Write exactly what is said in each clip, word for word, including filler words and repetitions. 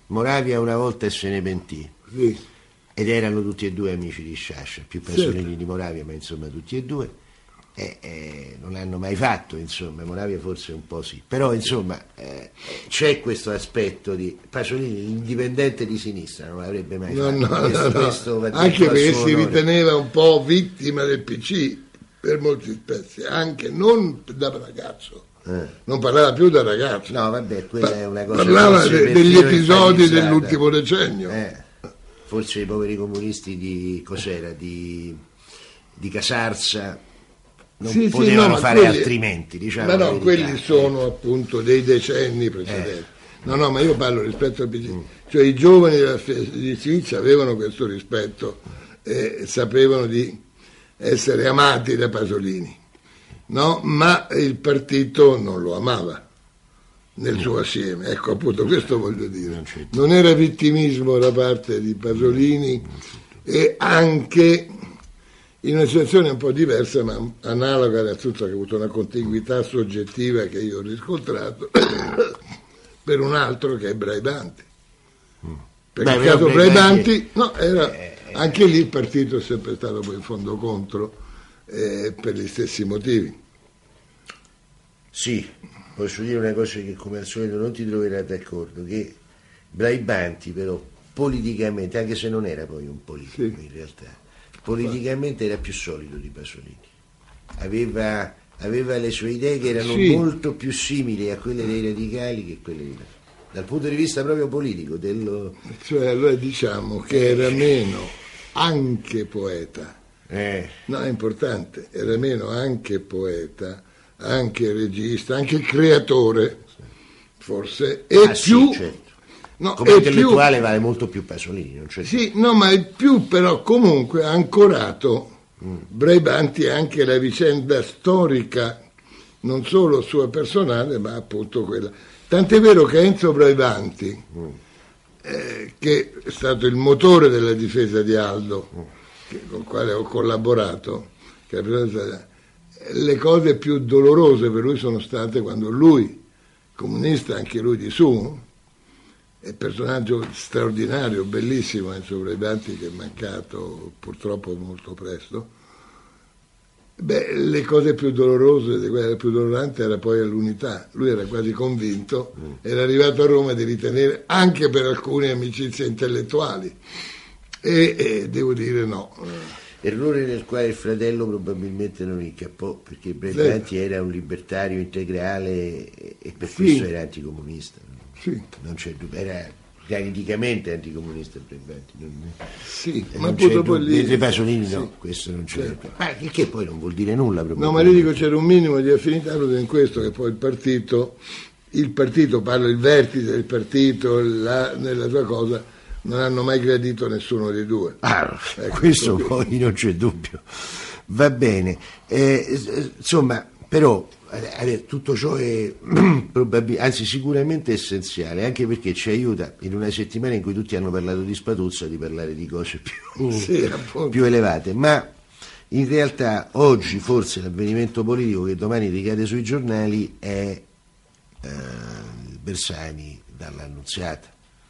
Moravia una volta se ne pentì, sì. Ed erano tutti e due amici di Sciascia, più Pasolini certo. di Moravia, ma insomma tutti e due, e, e non l'hanno mai fatto, insomma, Moravia forse un po' sì, però insomma eh, c'è questo aspetto di Pasolini, indipendente di sinistra, non l'avrebbe mai no, fatto, no, questo, no, no. questo Anche perché si onore. riteneva un po' vittima del P C per molti aspetti, anche non da ragazzo. Eh. Non parlava più da ragazzo, no vabbè, quella è una cosa, parlava de, degli episodi dell'ultimo decennio, eh, forse i poveri comunisti di cos'era di, di Casarsa non sì, potevano sì, no, fare quelli, altrimenti, diciamo, ma no, quelli sono appunto dei decenni precedenti, eh. no no ma io parlo rispetto al P C, mm. cioè i giovani della, di sinistra avevano questo rispetto e eh, sapevano di essere amati da Pasolini. No, ma il partito non lo amava nel suo assieme, ecco appunto questo voglio dire, non era vittimismo da parte di Pasolini e anche in una situazione un po' diversa ma analoga a tutto, che ha avuto una contiguità soggettiva che io ho riscontrato per un altro che è Braibanti, perché il caso Braibanti no, era, anche lì il partito è sempre stato poi in fondo contro. Eh, per gli stessi motivi. Sì, posso dire una cosa che come al solito non ti troverai d'accordo, che Braibanti però politicamente, anche se non era poi un politico sì. in realtà, politicamente era più solido di Pasolini, aveva, aveva le sue idee che erano sì. molto più simili a quelle dei radicali che quelle di dal punto di vista proprio politico dello... cioè allora diciamo che era meno anche poeta. Eh. No, è importante, era meno anche poeta, anche regista, anche creatore, forse, e ah, più... Sì, certo. no, come intellettuale più, vale molto più Pasolini, non c'è sì, no, ma è più però comunque ancorato mm. Braibanti anche la vicenda storica, non solo sua personale, ma appunto quella. Tant'è vero che Enzo Braibanti, mm. eh, che è stato il motore della difesa di Aldo, mm. con il quale ho collaborato, che le cose più dolorose per lui sono state quando lui, comunista anche lui di su, è un personaggio straordinario, bellissimo, Enzo Braibanti, che è mancato purtroppo molto presto. Beh, le cose più dolorose, quella più dolorante era poi l'unità. Lui era quasi convinto, mm. era arrivato a Roma di ritenere, anche per alcune amicizie intellettuali, E, e devo dire no. Errore nel quale il fratello probabilmente non incappò, perché Braibanti sì. era un libertario integrale e per sì. questo era anticomunista. Sì. Non c'è dubbio, era politicamente anticomunista Braibanti. Non, sì, non ma appunto poi lì... Mentre Pasolini no, sì. questo non c'è. Certo. Ma che poi non vuol dire nulla. No, ma lì dico c'era un minimo di affinità proprio in questo, che poi il partito, il partito, parlo il vertice del partito, la, nella sua cosa, non hanno mai gradito nessuno dei due. Ah, ecco, questo poi non c'è dubbio. Va bene. Eh, insomma, però eh, tutto ciò è probabilmente, anzi sicuramente essenziale, anche perché ci aiuta in una settimana in cui tutti hanno parlato di Spatuzza di parlare di cose più, sì, più elevate. Ma in realtà oggi forse l'avvenimento politico che domani ricade sui giornali è eh, Bersani dall'Annunziata.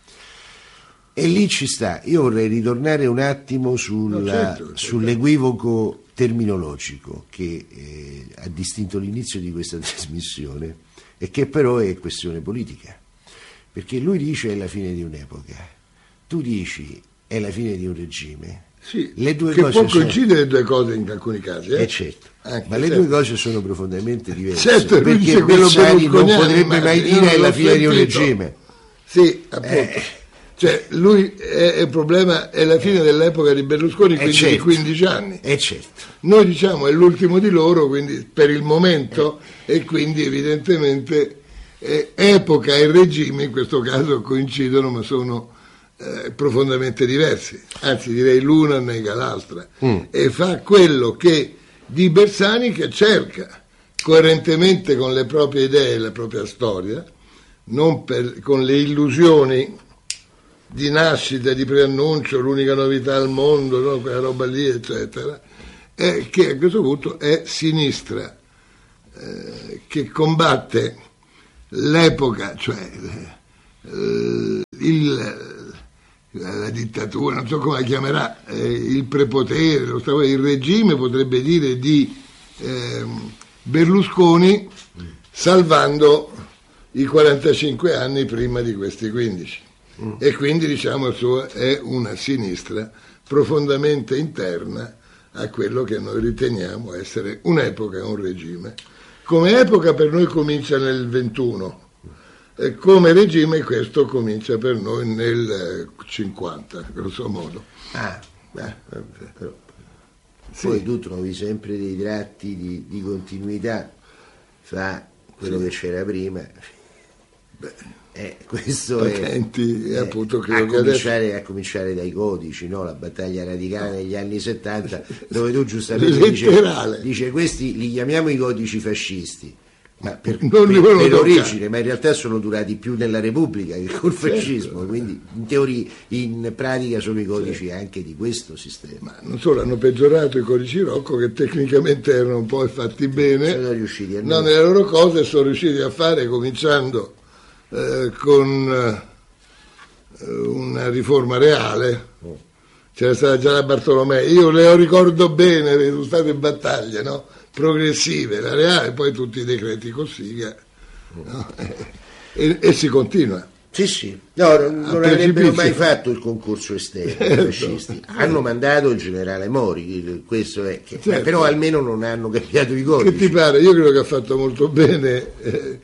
E lì ci sta, io vorrei ritornare un attimo sulla, no, certo, certo. sull'equivoco terminologico che eh, ha distinto l'inizio di questa trasmissione e che però è questione politica, perché lui dice è la fine di un'epoca, tu dici è la fine di un regime. Sì, le due che cose può sono... coincidere le due cose in alcuni casi. Eh, eh certo, Anche ma le certo. due cose sono profondamente diverse, certo, perché Bersani non potrebbe mai dire è la fine sentito. di un regime. Sì, appunto. Eh. Cioè, lui è il problema, è la fine dell'epoca di Berlusconi, quindi certo. di quindici anni. Eh certo. Noi diciamo è l'ultimo di loro, quindi per il momento, eh. e quindi evidentemente eh, epoca e regime in questo caso coincidono, ma sono eh, profondamente diversi. Anzi, direi l'una nega l'altra. Mm. E fa quello che di Bersani, che cerca coerentemente con le proprie idee e la propria storia, non per, con le illusioni di nascita, di preannuncio, l'unica novità al mondo, no? Quella roba lì, eccetera, è che a questo punto è sinistra, eh, che combatte l'epoca, cioè eh, il, la dittatura, non so come la chiamerà, eh, il prepotere, lo stato, il regime potrebbe dire di eh, Berlusconi, salvando i quarantacinque anni prima di questi quindici. Mm. E quindi diciamo il suo è una sinistra profondamente interna a quello che noi riteniamo essere un'epoca, un regime. Come epoca per noi comincia nel ventuno, e come regime questo comincia per noi nel cinquanta, grosso modo. Ah, beh, però. Sì. Poi tu trovi sempre dei tratti di, di continuità fra quello sì. che c'era prima. Beh. Eh, questo Patenti, è, appunto, a, cominciare, adesso... a cominciare dai codici, no? La battaglia radicale no. negli anni settanta, dove tu giustamente dice, dice questi li chiamiamo i codici fascisti, ma per, per, per origine, ma in realtà sono durati più nella Repubblica che col fascismo, certo. Quindi in teoria, in pratica sono i codici certo. anche di questo sistema. Ma non solo, hanno peggiorato i codici Rocco, che tecnicamente erano un po' fatti bene, sono riusciti a no, nelle loro cose sono riusciti a fare, cominciando Eh, con eh, una riforma reale. Oh. C'era stata già la Bartolomei, io le ricordo bene, sono state battaglie, no? Progressive, la reale, poi tutti i decreti Cossiga, oh. no? e, e si continua. Sì, sì, no, non, non avrebbero mai fatto il concorso esterno, certo. I fascisti. Hanno mandato il generale Mori, questo è, che, certo. però almeno non hanno cambiato i codici. Che ti pare? Io credo che ha fatto molto bene eh,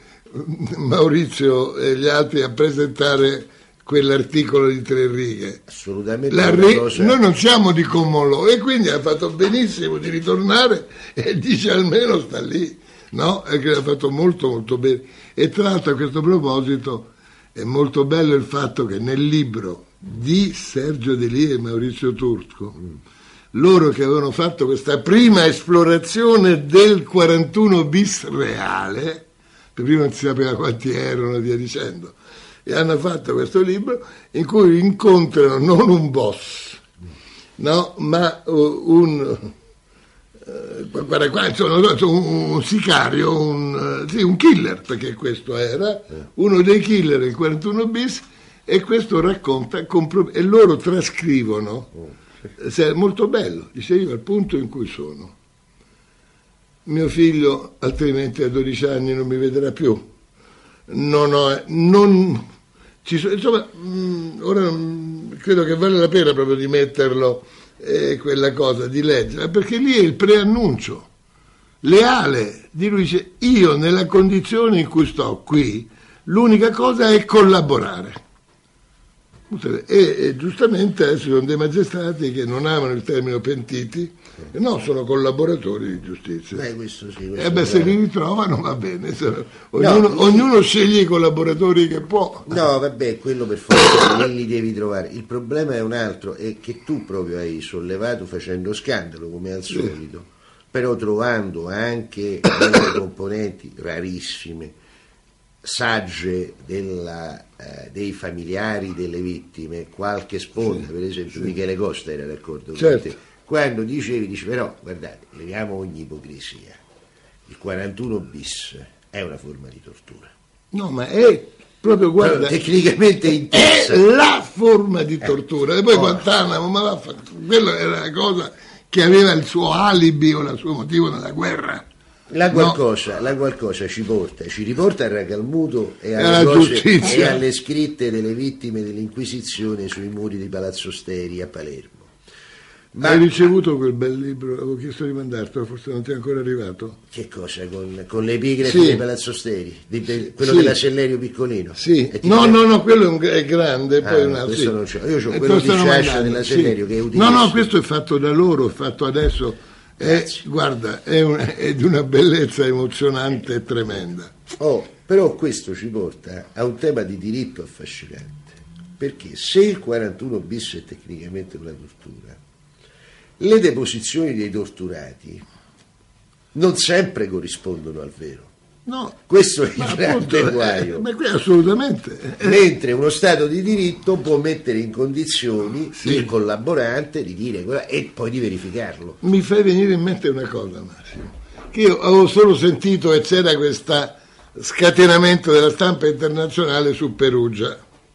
Maurizio e gli altri a presentare quell'articolo di tre righe. Assolutamente. La ri- cosa... Noi non siamo di common law e quindi ha fatto benissimo di ritornare e dice almeno sta lì, no? E che ha fatto molto molto bene. E tra l'altro a questo proposito è molto bello il fatto che nel libro di Sergio Delia e Maurizio Turco, mm. loro che avevano fatto questa prima esplorazione del quarantuno bis reale, prima non si sapeva quanti erano e via dicendo, e hanno fatto questo libro in cui incontrano non un boss, no, ma uh, un, uh, guarda qua, insomma, un, un sicario, un, uh, sì, un killer, perché questo era uno dei killer del quarantuno bis, e questo racconta compro- e loro trascrivono, è molto bello, dice io al punto in cui sono. Mio figlio altrimenti a dodici anni non mi vedrà più. Non ho, non ci so, insomma, mh, ora mh, credo che vale la pena proprio di metterlo, eh, quella cosa, di leggere, perché lì è il preannuncio leale di lui, dice: io nella condizione in cui sto qui, l'unica cosa è collaborare. E, e giustamente adesso ci sono dei magistrati che non amano il termine pentiti, e no, sono collaboratori di giustizia. Beh, questo sì, questo e beh, se li ritrovano va bene, ognuno, no, ognuno sceglie i collaboratori che può. No, vabbè, quello per forza non li devi trovare. Il problema è un altro, è che tu proprio hai sollevato facendo scandalo come al solito, sì. Però trovando anche delle componenti rarissime, sagge della, eh, dei familiari delle vittime, qualche sponda, sì, per esempio sì. Michele Costa era d'accordo, certo, con te. Quando dicevi, dice però guardate, leviamo ogni ipocrisia, il quarantuno bis è una forma di tortura. No, ma è proprio, guarda, allora, tecnicamente intesa, è la forma di tortura, eh. E poi oh. Guantanamo, ma va fatto, quella era la cosa che aveva il suo alibi o il suo motivo nella guerra. La qualcosa, no. la qualcosa ci porta, ci riporta al Racalmuto e alle, cose, e alle scritte delle vittime dell'Inquisizione sui muri di Palazzo Steri a Palermo. Ma hai ricevuto quel bel libro? Avevo chiesto di mandartelo, forse non ti è ancora arrivato. Che cosa? Con, con le epigrafi sì. di Palazzo Steri? Di, de, quello sì. della Sellerio piccolino? Sì. No, no, no, quello è, un, è grande. Ah, poi una, questo sì. non c'ho. Io ho quello di Sciascia della Sellerio, sì, che è utilissimo. No, no, questo è fatto da loro, è fatto adesso. È, guarda, è, un, è di una bellezza emozionante e tremenda. Oh, però questo ci porta a un tema di diritto affascinante, perché se il quarantuno bis è tecnicamente una tortura, le deposizioni dei torturati non sempre corrispondono al vero. No, questo è il grande guaio. Ma qui assolutamente. Mentre uno Stato di diritto può mettere in condizioni sì. il collaborante di dire quella, e poi di verificarlo. Mi fai venire in mente una cosa, Massimo, che io avevo solo sentito e c'era questo scatenamento della stampa internazionale su Perugia,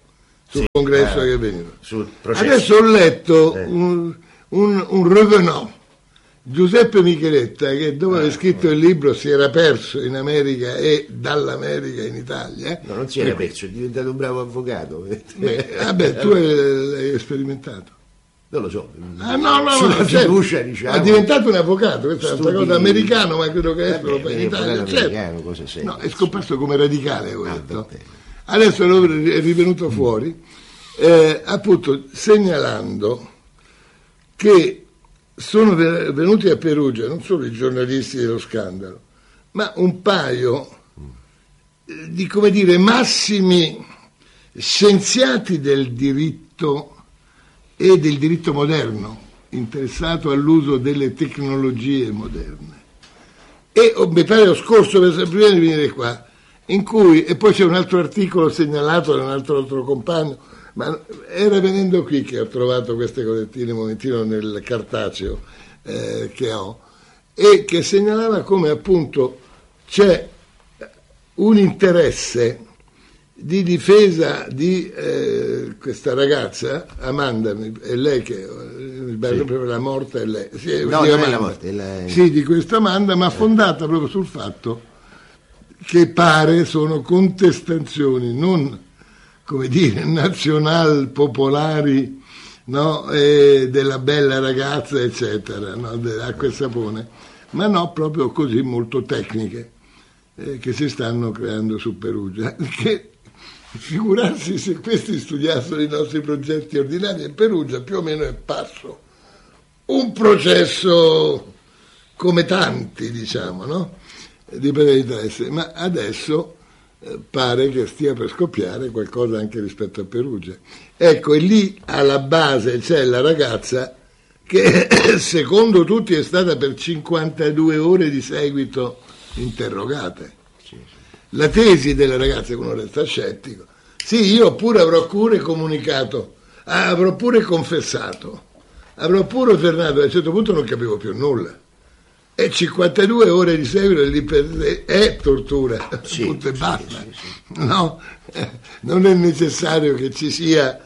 sul sì, congresso ah, che è venuto. Sul processo. Adesso ho letto eh. un, un, un revenant, Giuseppe Micheletta, che dopo aver scritto il libro si era perso in America e dall'America in Italia. No, non si era perso, è diventato un bravo avvocato. Beh, vabbè, tu l'hai sperimentato. Non lo so. Ah, no, no, sulla no, fiducia, certo. diciamo. È diventato un avvocato, questa Studi... è una cosa americana, ma credo che estero Vabbè, in Italia. Americano, cosa Certo. sei, No, è scomparso come radicale questo. Ah, Adesso è rivenuto fuori, eh, appunto segnalando che sono venuti a Perugia non solo i giornalisti dello scandalo, ma un paio di, come dire, massimi scienziati del diritto e del diritto moderno, interessato all'uso delle tecnologie moderne. E mi pare lo scorso, prima di venire qua, in cui, e poi c'è un altro articolo segnalato da un altro, altro compagno, ma era venendo qui che ho trovato queste colettine un momentino nel cartaceo eh, che ho, e che segnalava come appunto c'è un interesse di difesa di eh, questa ragazza, Amanda, è lei che sì. proprio la morte è lei, sì, no, di non Amanda, è la morte, è la... sì, di questa Amanda, ma fondata proprio sul fatto che pare sono contestazioni non, come dire, nazional popolari, no, eh, della bella ragazza eccetera, no, dell'acqua e sapone, ma no, proprio così molto tecniche eh, che si stanno creando su Perugia, che figurarsi se questi studiassero i nostri progetti ordinari, in Perugia più o meno è parso un processo come tanti, diciamo, no? Di breve interesse, ma adesso eh, pare che stia per scoppiare qualcosa anche rispetto a Perugia. Ecco, e lì alla base c'è la ragazza che secondo tutti è stata per cinquantadue ore di seguito interrogata. La tesi della ragazza, che uno resta scettico, sì, io pure avrò pure comunicato, avrò pure confessato, avrò pure fermato, a un certo punto non capivo più nulla. E cinquantadue ore di seguito lì per è tortura, sì, punto e sì, basta. Sì, sì. No, eh, non è necessario che ci sia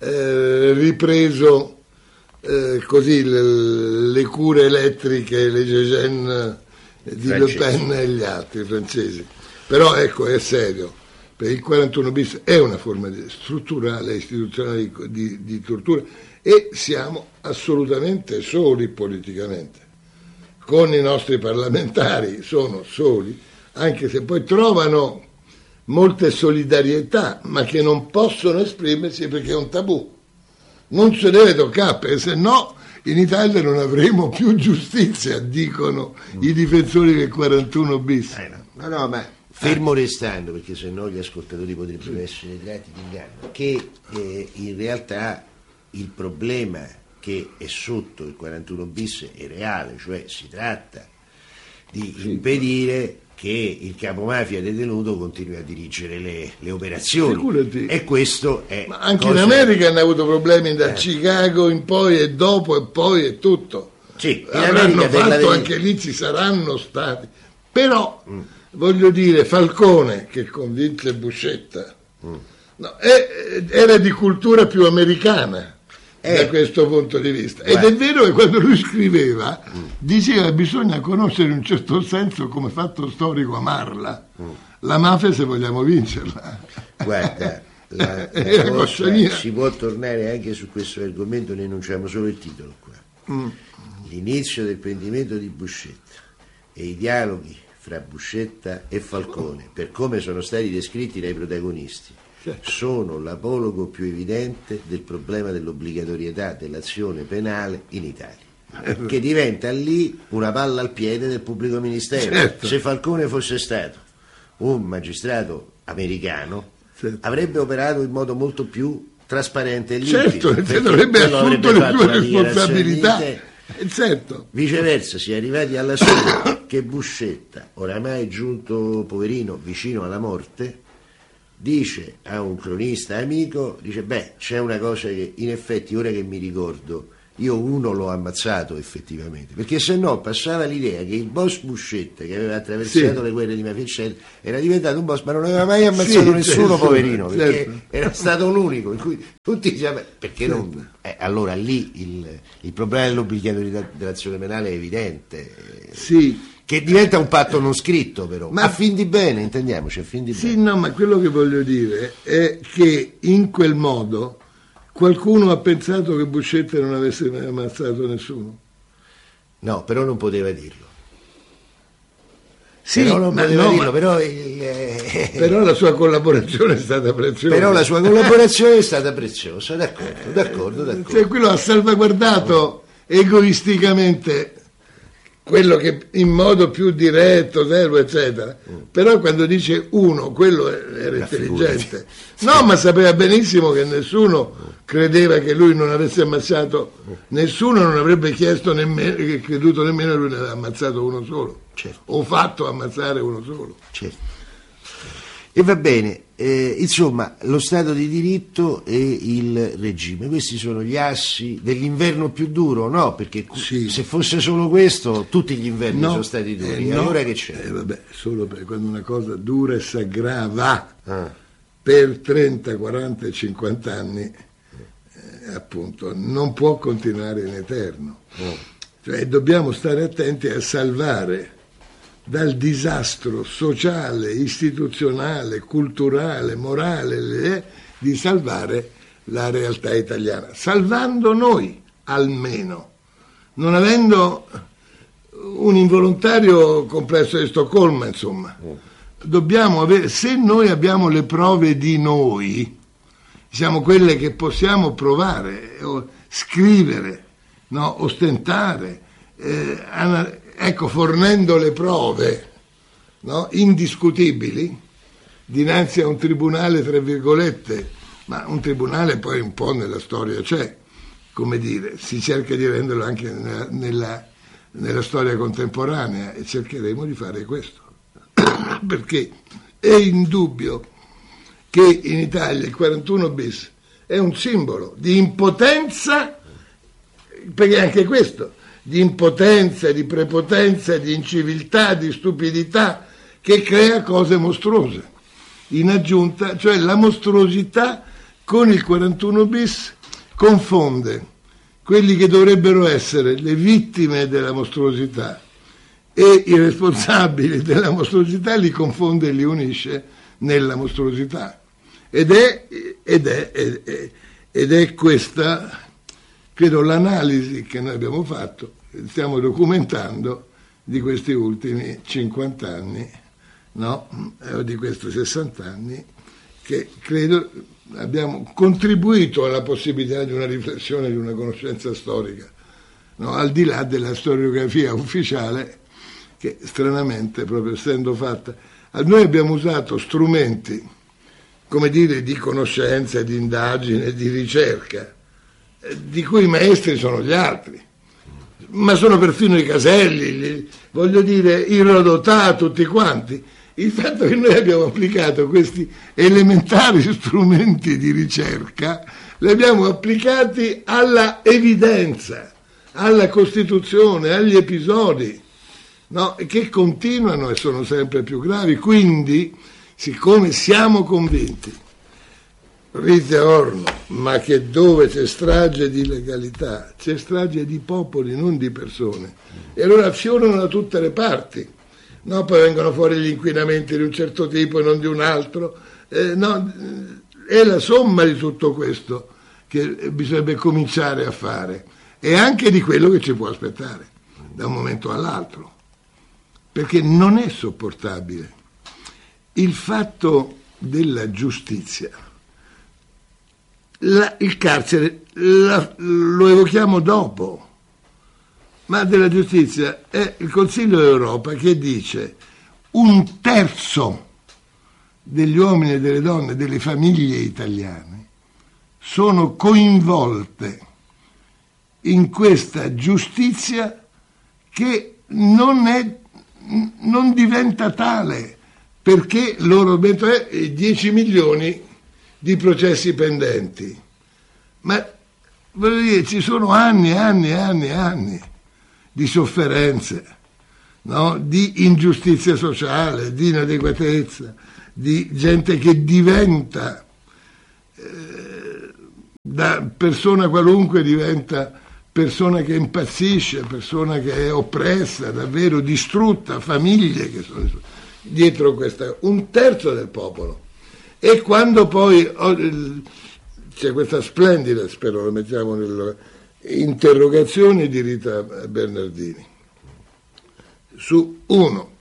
eh, ripreso eh, così le, le cure elettriche, le Gegen di Le Pen e gli altri francesi. Però ecco, è serio, perché il quarantuno bis è una forma di, strutturale, istituzionale di, di, di tortura, e siamo assolutamente soli politicamente. Con i nostri parlamentari sono soli, anche se poi trovano molte solidarietà, ma che non possono esprimersi perché è un tabù. Non si deve toccare, perché se no in Italia non avremo più giustizia, dicono mm. i difensori del quarantuno bis. Eh no. no, no, ma fermo restando, perché se no gli ascoltatori potrebbero essere tratti di inganno, che eh, in realtà il problema che è sotto il quarantuno bis è reale, cioè si tratta di sì. impedire che il capomafia detenuto continui a dirigere le, le operazioni. Figurati. E questo è... Ma anche cosa... in America hanno avuto problemi da eh. Chicago in poi e dopo e poi e tutto. Sì, avranno fatto la... anche lì, ci saranno stati. Però, mm. voglio dire, Falcone, che convince Buscetta, mm. no, è, era di cultura più americana. Eh, da questo punto di vista. Guarda. Ed è vero che quando lui scriveva mm. diceva che bisogna conoscere in un certo senso, come fatto storico, amarla mm. la mafia se vogliamo vincerla. Guarda, la, la cosa, si può tornare anche su questo argomento, ne enunciamo solo il titolo qua. Mm. L'inizio del prendimento di Buscetta e i dialoghi fra Buscetta e Falcone, per come sono stati descritti dai protagonisti, sono l'apologo più evidente del problema dell'obbligatorietà dell'azione penale in Italia, che diventa lì una palla al piede del pubblico ministero. Certo. Se Falcone fosse stato un magistrato americano, certo. avrebbe operato in modo molto più trasparente e limpido, certo, avrebbe assunto le sue responsabilità. Certo. Viceversa, si è arrivati alla sera che Buscetta, oramai giunto poverino vicino alla morte, dice a un cronista amico, dice beh, c'è una cosa che in effetti ora che mi ricordo io uno l'ho ammazzato effettivamente, perché se no passava l'idea che il boss Buscetta, che aveva attraversato sì. le guerre di Mafiacelli, era diventato un boss, ma non aveva mai ammazzato sì, nessuno, certo, poverino, perché certo. era stato l'unico, in cui tutti dicevano, perché certo. non... Eh, allora lì il, il problema dell'obbligatorietà dell'azione penale è evidente, sì. che diventa un patto non scritto, però, ma a fin di bene, intendiamoci, a fin di sì, bene. No, ma quello che voglio dire è che in quel modo qualcuno ha pensato che Buscetta non avesse mai ammazzato nessuno? No, però non poteva dirlo. Sì, però non poteva no, dirlo, ma... però, il, eh... però la sua collaborazione è stata preziosa. Però la sua collaborazione è stata preziosa, d'accordo, d'accordo, d'accordo. Cioè, quello ha salvaguardato egoisticamente quello che in modo più diretto, zero, eccetera. Mm. Però quando dice uno, quello era la intelligente. Figura. No, ma sapeva benissimo che nessuno credeva che lui non avesse ammazzato, nessuno non avrebbe chiesto nemmeno, che creduto nemmeno che lui ne aveva ammazzato uno solo. Certo. O fatto ammazzare uno solo. Certo. E va bene, eh, insomma, lo Stato di diritto e il regime, questi sono gli assi dell'inverno più duro, no? Perché sì. se fosse solo questo, tutti gli inverni no, sono stati duri, eh, allora no. che c'è? Eh, vabbè, solo per quando una cosa dura e si aggrava ah. per trenta, quaranta e cinquanta anni, eh, appunto, non può continuare in eterno. Oh. Cioè, dobbiamo stare attenti a salvare dal disastro sociale, istituzionale, culturale, morale, eh, di salvare la realtà italiana, salvando noi almeno, non avendo un involontario complesso di Stoccolma, insomma. Dobbiamo avere, se noi abbiamo le prove di noi, diciamo quelle che possiamo provare, scrivere, no, ostentare, eh, analizzare, ecco, fornendo le prove, no, indiscutibili dinanzi a un tribunale, tra virgolette, ma un tribunale poi un po' nella storia c'è, come dire, si cerca di renderlo anche nella, nella, nella storia contemporanea e cercheremo di fare questo, perché è indubbio che in Italia il quarantuno bis è un simbolo di impotenza, perché anche questo, di impotenza, di prepotenza, di inciviltà, di stupidità, che crea cose mostruose. In aggiunta, cioè la mostruosità con il quarantuno bis confonde quelli che dovrebbero essere le vittime della mostruosità e i responsabili della mostruosità, li confonde e li unisce nella mostruosità. Ed è, ed è, ed è, ed è questa, credo, l'analisi che noi abbiamo fatto, stiamo documentando di questi ultimi cinquanta anni, no? O di questi sessanta anni, che credo abbiamo contribuito alla possibilità di una riflessione, di una conoscenza storica, no? Al di là della storiografia ufficiale, che stranamente, proprio essendo fatta, noi abbiamo usato strumenti, come dire, di conoscenza, di indagine, di ricerca, di cui i maestri sono gli altri, ma sono perfino i Caselli, gli, voglio dire, i Rodotà, tutti quanti. Il fatto che noi abbiamo applicato questi elementari strumenti di ricerca, li abbiamo applicati alla evidenza, alla Costituzione, agli episodi, no? Che continuano e sono sempre più gravi. Quindi, siccome siamo convinti, Rite Orno, ma che dove c'è strage di legalità, c'è strage di popoli, non di persone, e allora affiorano da tutte le parti, no? Poi vengono fuori gli inquinamenti di un certo tipo e non di un altro, eh, no? È la somma di tutto questo che bisognerebbe cominciare a fare, e anche di quello che ci può aspettare da un momento all'altro, perché non è sopportabile il fatto della giustizia. La, il carcere la, lo evochiamo dopo, ma della giustizia è il Consiglio d'Europa che dice un terzo degli uomini e delle donne delle famiglie italiane sono coinvolte in questa giustizia che non è, non diventa tale, perché loro mettono dieci milioni di processi pendenti, ma voglio dire, ci sono anni e anni e anni e anni di sofferenze, no? Di ingiustizia sociale, di inadeguatezza, di gente che diventa, eh, da persona qualunque diventa persona che impazzisce, persona che è oppressa, davvero distrutta, famiglie che sono dietro questa, un terzo del popolo. E quando poi oh, c'è questa splendida, spero lo mettiamo nelle interrogazioni di Rita Bernardini, su uno,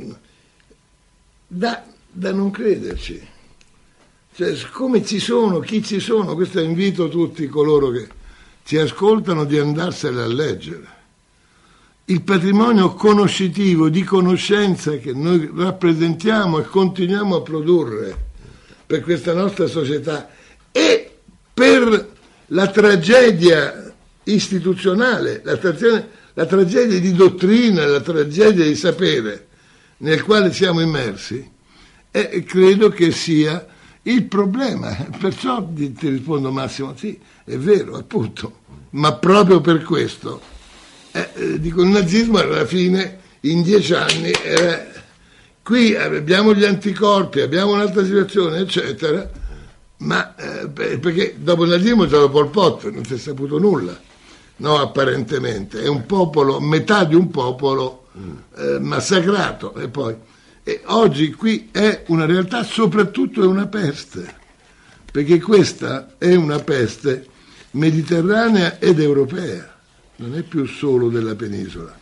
da, da non crederci, cioè come ci sono, chi ci sono, questo invito tutti coloro che ci ascoltano di andarsene a leggere. Il patrimonio conoscitivo, di conoscenza che noi rappresentiamo e continuiamo a produrre per questa nostra società e per la tragedia istituzionale, la, tra- la tragedia di dottrina, la tragedia di sapere nel quale siamo immersi, e credo che sia il problema. Perciò ti rispondo, Massimo, sì, è vero, appunto, ma proprio per questo eh, dico, il nazismo alla fine in dieci anni era, qui abbiamo gli anticorpi, abbiamo un'altra situazione, eccetera, ma eh, perché dopo il nazismo c'era Pol Pot, non si è saputo nulla, no, apparentemente è un popolo, metà di un popolo eh, massacrato, e poi e oggi qui è una realtà, soprattutto è una peste, perché questa è una peste mediterranea ed europea, non è più solo della penisola.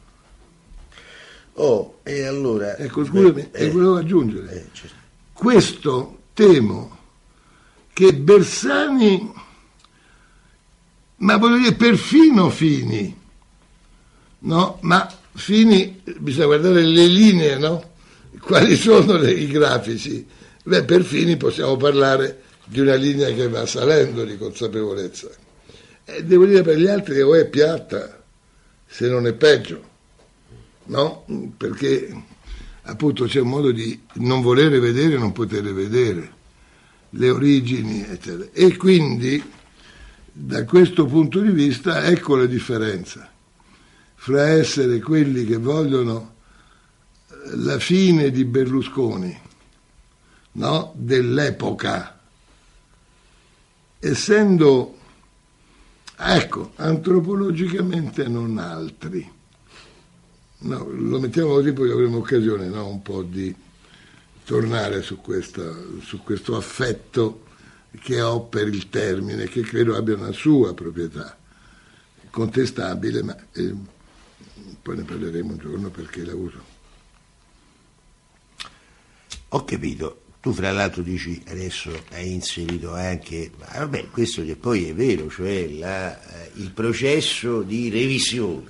Oh, e allora... Ecco, scusami, beh, e volevo aggiungere, eh, certo. Questo temo che Bersani, ma voglio dire perfino Fini, no? Ma Fini, bisogna guardare le linee, no? Quali sono le, i grafici? Beh, per Fini possiamo parlare di una linea che va salendo di consapevolezza. E devo dire per gli altri che o è piatta, se non è peggio, no? Perché appunto c'è un modo di non volere vedere e non poter vedere le origini, eccetera. E quindi da questo punto di vista ecco la differenza fra essere quelli che vogliono la fine di Berlusconi, no? Dell'epoca, essendo, ecco, antropologicamente non altri. No, lo mettiamo così, poi avremo occasione, no? Un po' di tornare su, questa, su questo affetto che ho per il termine, che credo abbia una sua proprietà contestabile, ma eh, poi ne parleremo un giorno perché la uso. Ho capito. Tu fra l'altro dici, adesso hai inserito anche, ma vabbè, questo che poi è vero, cioè la, il processo di revisione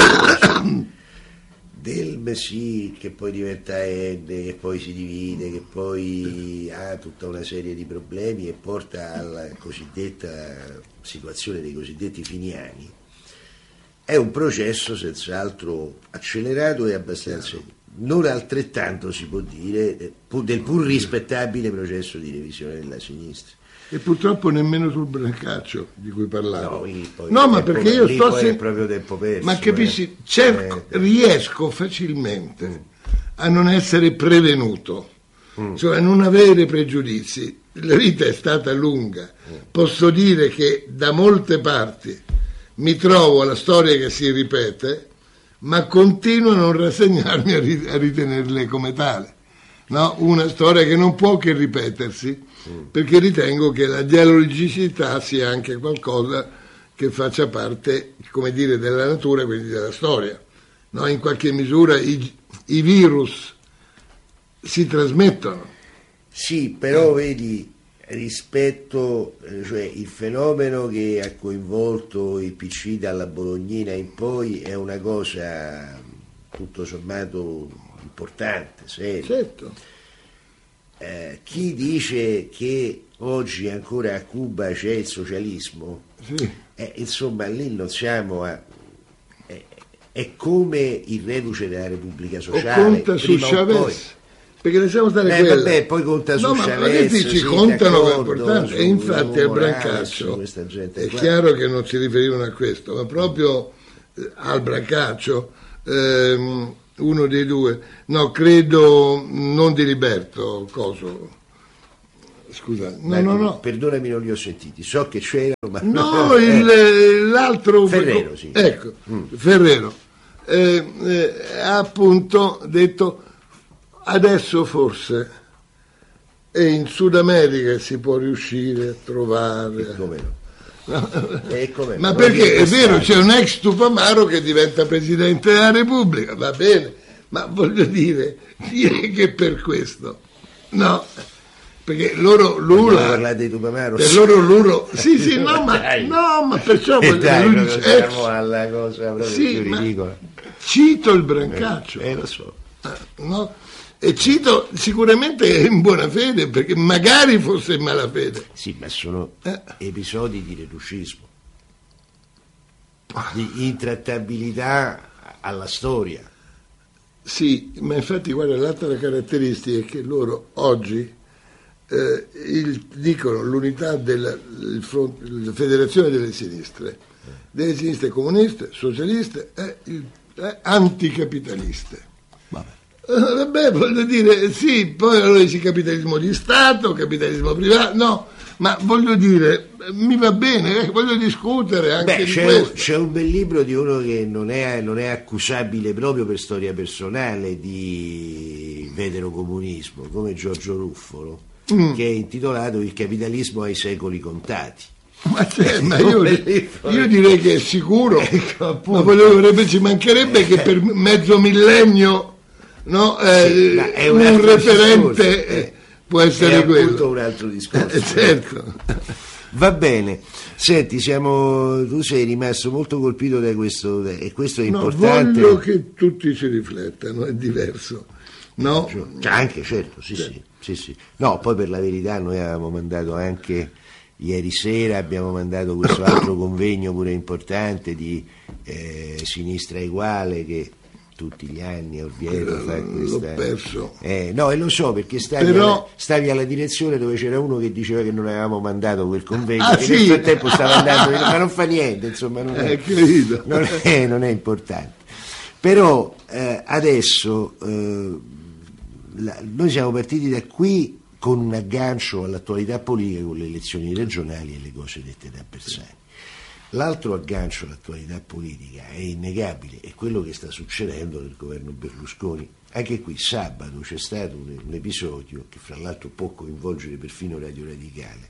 del Messi, che poi diventa ente, che poi si divide, che poi ha tutta una serie di problemi e porta alla cosiddetta situazione dei cosiddetti finiani, è un processo senz'altro accelerato e abbastanza... Non altrettanto si può dire del pur rispettabile processo di revisione della sinistra. E purtroppo nemmeno sul Brancaccio di cui parlavo. No, poi no ma tempo, perché io sto poi se... è proprio tempo perso. Ma capisci, eh. cerco, eh. riesco facilmente mm. a non essere prevenuto, mm. cioè a non avere pregiudizi. La vita è stata lunga. Mm. Posso dire che da molte parti mi trovo la storia che si ripete, ma continuo a non rassegnarmi a ritenerle come tale, no? Una storia che non può che ripetersi, mm. perché ritengo che la dialogicità sia anche qualcosa che faccia parte, come dire, della natura, quindi della storia, no? In qualche misura i, i virus si trasmettono. Sì, però vedi, rispetto, cioè il fenomeno che ha coinvolto il P C dalla Bolognina in poi è una cosa tutto sommato importante, seria. Certo. Eh, chi dice che oggi ancora a Cuba c'è il socialismo, sì. eh, insomma lì non siamo a... È, è come il reduce della Repubblica Sociale. O conta su Chavez. perché lasciamo stare eh, quella. Vabbè, poi conta su no, ma Chavez, ci sì, contano che è importante, e infatti al Morales, Brancaccio è qua. chiaro che non si riferivano a questo, ma proprio eh, al Brancaccio ehm, uno dei due, no, credo non di Liberto, coso, scusa, no, Beh, no, no. Perdonami, non li ho sentiti, so che c'erano, ma no, il, l'altro Ferrero, sì. Ecco, mm. Ferrero eh, eh, ha appunto detto adesso forse e in Sud America si può riuscire a trovare. E come no? No. E come Ma no? perché è vero, c'è un ex Tupamaro che diventa presidente della Repubblica, va bene, ma voglio dire, dire che per questo no, perché loro Lula parlare di Tupamaro, per loro Lula sì sì no ma no ma perciò e dai, lui dice, dice, siamo alla cosa proprio sì, più ridicola. Cito il Brancaccio, eh, eh lo so, no? E cito sicuramente in buona fede, perché magari fosse in malafede. Sì, ma sono eh. episodi di reducismo, di intrattabilità alla storia. Sì, ma infatti guarda, l'altra caratteristica è che loro oggi eh, il, dicono l'unità della il front, la federazione delle sinistre, delle sinistre comuniste, socialiste e eh, anticapitaliste. Vabbè. Uh, vabbè, voglio dire, sì, poi allora dici capitalismo di Stato, capitalismo privato, no, ma voglio dire, mi va bene, eh, voglio discutere anche Beh, di c'è questo. Un, c'è un bel libro di uno che non è, non è accusabile proprio per storia personale di veterocomunismo, come Giorgio Ruffolo, mm. che è intitolato Il capitalismo ai secoli contati. Ma, cioè, ma io, io direi che è sicuro, ecco, ma volevo, ci mancherebbe che per mezzo millennio no, eh, sì, un, un referente eh, può essere è quello. Appunto un altro discorso. Eh, certo. Va bene, senti, siamo, tu sei rimasto molto colpito da questo, e questo è no, importante. Voglio che tutti ci riflettano, è diverso. No? Cioè, anche, certo, sì, certo. Sì, sì, sì. No, poi per la verità noi avevamo mandato anche ieri sera, abbiamo mandato questo altro convegno pure importante di eh, Sinistra Eguale che tutti gli anni Orvieto fa questa... L'ho perso. Eh, no, e lo so perché stavi, Però... alla, stavi alla direzione dove c'era uno che diceva che non avevamo mandato quel convegno, ah, che sì? nel frattempo stava andando, ma non fa niente, insomma, non è, eh, non è, non è importante. Però eh, adesso eh, la, noi siamo partiti da qui con un aggancio all'attualità politica con le elezioni regionali e le cose dette da Bersani. L'altro aggancio all'attualità politica è innegabile, è quello che sta succedendo nel governo Berlusconi. Anche qui sabato c'è stato un, un episodio che fra l'altro può coinvolgere perfino Radio Radicale,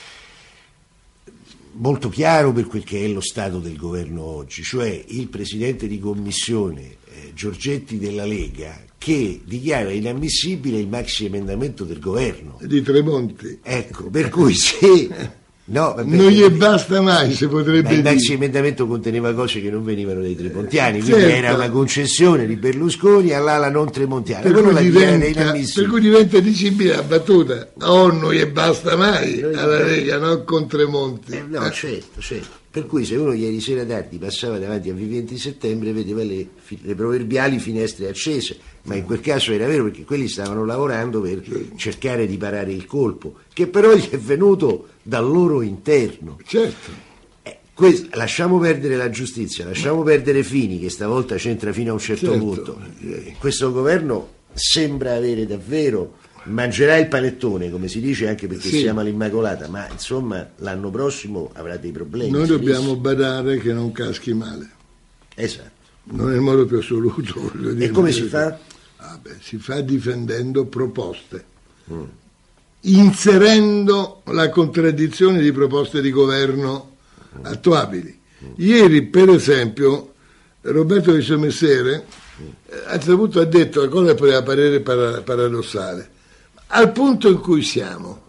molto chiaro per quel che è lo stato del governo oggi, cioè il presidente di commissione eh, Giorgetti della Lega che dichiara inammissibile il maxi emendamento del governo di Tremonti. Ecco, per cui se... No, vabbè, non gli basta mai, si potrebbe dire. Il maxi emendamento conteneva cose che non venivano dai tremontiani, eh, quindi certo. Era una concessione di Berlusconi all'ala non tremontiana, per cui, diventa, per cui diventa dicibile la battuta, oh non gli basta mai noi alla noi... Lega, no? Con Tremonti. Eh, no, certo, certo. Per cui se uno ieri sera tardi passava davanti a Viventi Settembre vedeva le, le proverbiali finestre accese, ma in quel caso era vero perché quelli stavano lavorando per cercare di parare il colpo, che però gli è venuto dal loro interno. Certo. Eh, questo, lasciamo perdere la giustizia, lasciamo perdere Fini, che stavolta c'entra fino a un certo certo. punto. Questo governo sembra avere davvero... mangerà il panettone, come si dice, anche perché sì. siamo all'Immacolata, ma insomma l'anno prossimo avrà dei problemi. Noi serissimi. Dobbiamo badare che non caschi male. Esatto. Non nel modo più assoluto, voglio dire. E come si fa? Ah, beh, si fa difendendo proposte, mm. inserendo la contraddizione di proposte di governo mm. attuabili. Mm. Ieri, per esempio, Roberto Di Somessere mm. a un certo punto ha detto la cosa che poteva parere para- paradossale. Al punto in cui siamo,